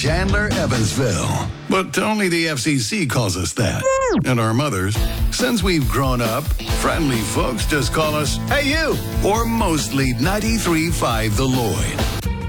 Chandler, Evansville. But only the FCC calls us that. And our mothers. Since we've grown up, friendly folks just call us, "Hey, you!" Or mostly 93.5 The Lloyd.